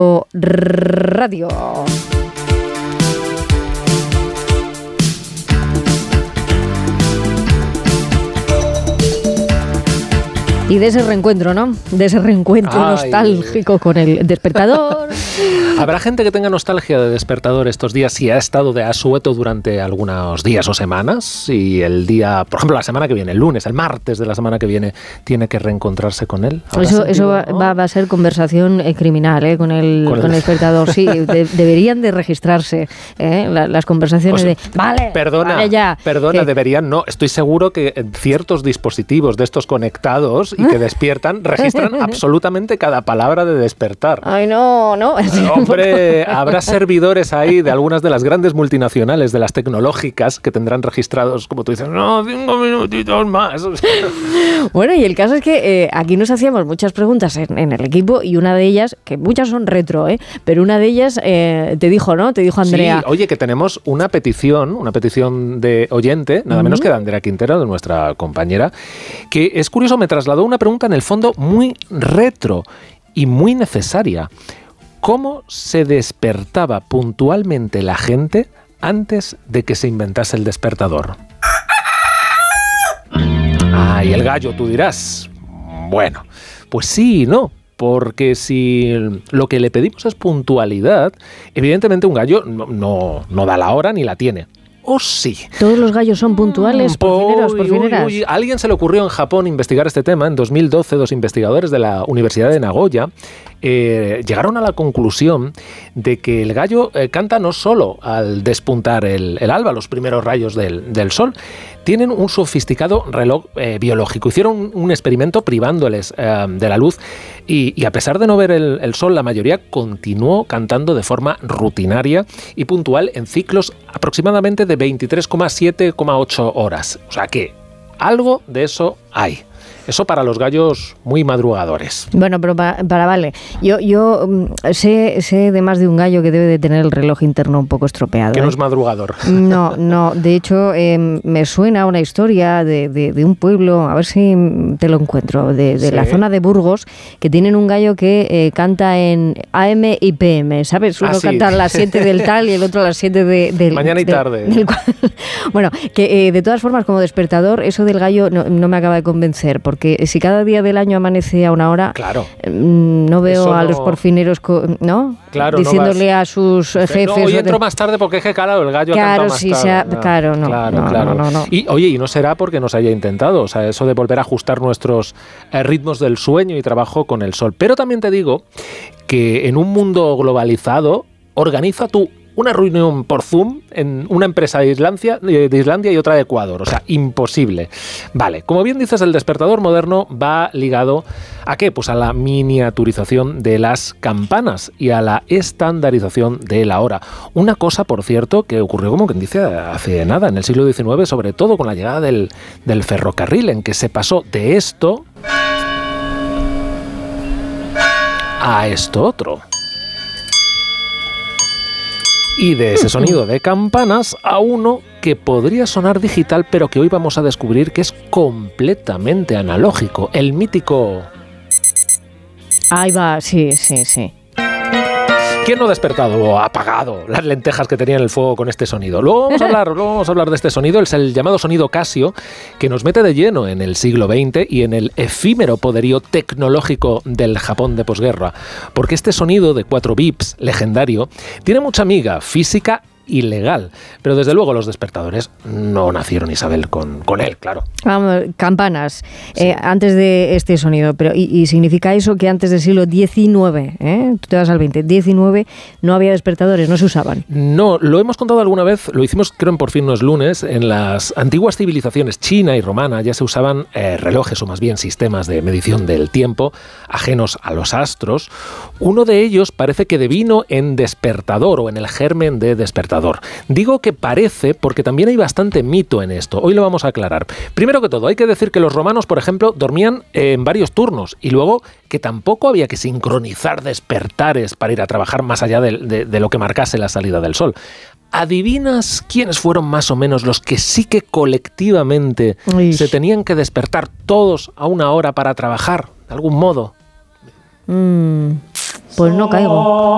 Radio. Y de ese reencuentro, ¿no? De ese reencuentro nostálgico con el despertador. Habrá gente que tenga nostalgia de despertador estos días si ha estado de asueto durante algunos días o semanas y el día, por ejemplo, la semana que viene, el lunes, el martes de la semana que viene, tiene que reencontrarse con él. Eso va a ser conversación criminal, con el despertador. Sí, deberían de registrarse las conversaciones pues, vale, perdona, deberían, no. Estoy seguro que ciertos dispositivos de estos conectados y que despiertan, registran absolutamente cada palabra de despertar. Ay, no. Hombre, habrá servidores ahí de algunas de las grandes multinacionales, de las tecnológicas, que tendrán registrados, como tú dices, 5 minutitos más. Bueno, y el caso es que aquí nos hacíamos muchas preguntas en el equipo y una de ellas, que muchas son retro, pero una de ellas te dijo Andrea. Sí, oye, que tenemos una petición de oyente, nada menos que de Andrea Quintero, de nuestra compañera, que es curioso, me trasladó una pregunta en el fondo muy retro y muy necesaria. ¿Cómo se despertaba puntualmente la gente antes de que se inventase el despertador? Y el gallo, tú dirás. Bueno, pues sí y no. Porque si lo que le pedimos es puntualidad, evidentemente un gallo no da la hora ni la tiene. ¿O sí? ¿Todos los gallos son puntuales, porcineras? A alguien se le ocurrió en Japón investigar este tema. En 2012, 2 investigadores de la Universidad de Nagoya llegaron a la conclusión de que el gallo canta no solo al despuntar el alba, los primeros rayos del sol. Tienen un sofisticado reloj biológico. Hicieron un experimento privándoles de la luz y a pesar de no ver el sol, la mayoría continuó cantando de forma rutinaria y puntual en ciclos aproximadamente de 23,7,8 horas. O sea que algo de eso hay. Eso para los gallos muy madrugadores. Bueno, pero vale. Yo sé de más de un gallo que debe de tener el reloj interno un poco estropeado. Que no es madrugador. No. De hecho, me suena una historia de un pueblo, a ver si te lo encuentro, de la zona de Burgos, que tienen un gallo que canta en AM y PM, ¿sabes? Uno canta a las 7 del tal y el otro a las 7 del... Mañana y tarde. Bueno, que de todas formas, como despertador, eso del gallo no me acaba de convencer, porque si cada día del año amanece a una hora, claro, no veo a los porfineros, ¿no? Claro, diciéndole a sus jefes... No, hoy entro más tarde porque es que, claro, el gallo ha cantado más tarde. Claro, no. Y, oye, y no será porque nos haya intentado, o sea, eso de volver a ajustar nuestros ritmos del sueño y trabajo con el sol. Pero también te digo que en un mundo globalizado, organiza tú una reunión por Zoom en una empresa de Islandia y otra de Ecuador. O sea, imposible. Vale, como bien dices, el despertador moderno va ligado ¿a qué? Pues a la miniaturización de las campanas y a la estandarización de la hora. Una cosa, por cierto, que ocurrió, como quien dice, hace nada, en el siglo XIX, sobre todo con la llegada del ferrocarril, en que se pasó de esto a esto otro. Y de ese sonido de campanas a uno que podría sonar digital, pero que hoy vamos a descubrir que es completamente analógico, el mítico... Ahí va, sí. ¿Quién no ha despertado o ha apagado las lentejas que tenía en el fuego con este sonido? Luego vamos a hablar de este sonido, es el llamado sonido Casio, que nos mete de lleno en el siglo XX y en el efímero poderío tecnológico del Japón de posguerra. Porque este sonido de 4 bips, legendario, tiene mucha miga física ilegal, pero desde luego los despertadores no nacieron, Isabel, con él, claro. Vamos, campanas, sí. Antes de este sonido, pero y significa eso que antes del siglo XIX, tú te vas al XIX, no había despertadores, no se usaban. No, lo hemos contado alguna vez, lo hicimos creo en Por fin no es lunes, en las antiguas civilizaciones china y romana ya se usaban relojes o más bien sistemas de medición del tiempo ajenos a los astros. Uno de ellos parece que devino en despertador o en el germen de despertador. Digo que parece porque también hay bastante mito en esto. Hoy lo vamos a aclarar. Primero que todo, hay que decir que los romanos, por ejemplo, dormían en varios turnos y luego que tampoco había que sincronizar despertares para ir a trabajar más allá de lo que marcase la salida del sol. ¿Adivinas quiénes fueron más o menos los que sí que colectivamente se tenían que despertar todos a una hora para trabajar, de algún modo? Pues no caigo.